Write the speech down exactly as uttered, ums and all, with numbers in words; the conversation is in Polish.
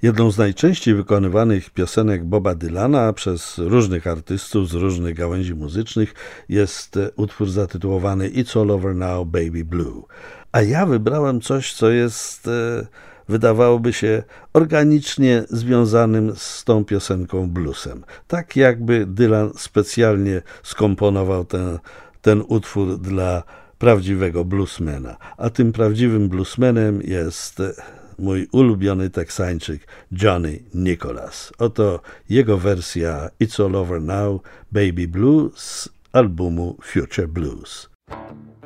Jedną z najczęściej wykonywanych piosenek Boba Dylana przez różnych artystów z różnych gałęzi muzycznych jest utwór zatytułowany It's All Over Now, Baby Blue. A ja wybrałem coś, co jest, wydawałoby się, organicznie związanym z tą piosenką bluesem. Tak jakby Dylan specjalnie skomponował ten, ten utwór dla prawdziwego bluesmana. A tym prawdziwym bluesmanem jest mój ulubiony Teksańczyk Johnny Nicholas. Oto jego wersja It's All Over Now, Baby Blue z albumu Future Blues.